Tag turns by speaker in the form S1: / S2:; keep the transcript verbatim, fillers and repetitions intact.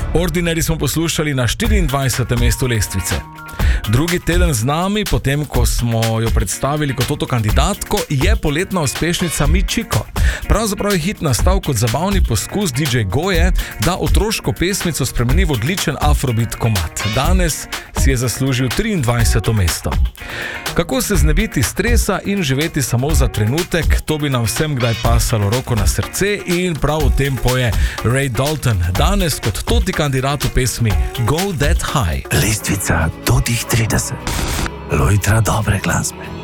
S1: Ordinary smo poslušali na štiriindvajsetem mestu lestvice. Drugi teden z nami, potem ko smo jo predstavili kot toto kandidatko, je poletna uspešnica Michiko. Pravzaprav je hit nastal kot zabavni poskus D J Goje, da otroško pesmico spremeni v odličen afrobeat komad. Danes si je zaslužil triindvajseto mesto. Kako se znebiti stresa in živeti samo za trenutek, to bi nam vsem kdaj pasalo roko na srce in prav o tem poje Ray Dalton. Danes kot toti kandidat v pesmi Go That High.
S2: Lestvica totih trideset. Lojtra dobre glasbe.